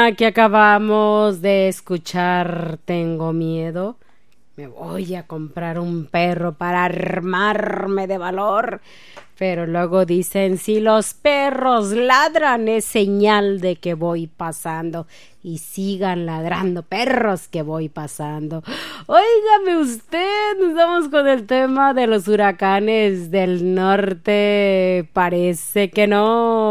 tema que acabamos de escuchar, tengo miedo. Me voy a comprar un perro para armarme de valor. Pero luego dicen, si los perros ladran es señal de que voy pasando. Y sigan ladrando, perros, que voy pasando. Óigame usted, nos vamos con el tema de los huracanes del norte. Parece que no.